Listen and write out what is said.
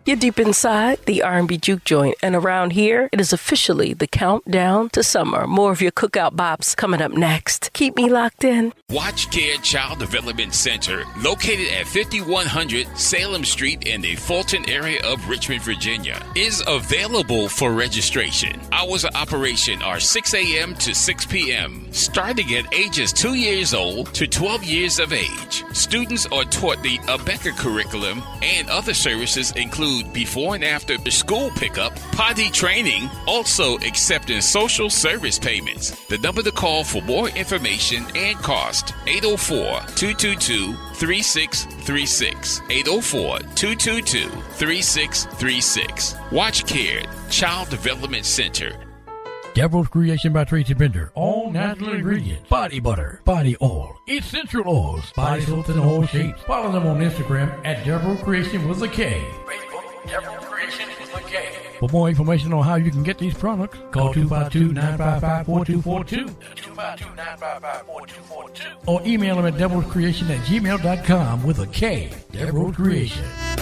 You're deep inside the R&B Juke Joint, and around here, it is officially the countdown to summer. More of your cookout bops coming up next. Keep me locked in. Watch Care Child Development Center, located at 5100 Salem Street in the Fulton area of Richmond, Virginia, is available for registration. Hours of operation are 6 a.m. to 6 p.m., starting at ages 2 years old to 12 years of age. Students are taught the ABECA curriculum, and other services include before and after school pickup, potty training, also accepting social service payments. The number to call for more information and cost, 804-222-3636. 804-222-3636. Watch Care Child Development Center. Devil's Creation by Tracy Bender. All natural ingredients. Body butter, body oil, essential oils, body soaps in all shapes. Follow them on Instagram at Devil's Creation with a K. Facebook, Devil's Creation with a K. For more information on how you can get these products, call 252-955-4242. 252-955-4242. Or email them at devilscreation@gmail.com with a K. Devil's Creation.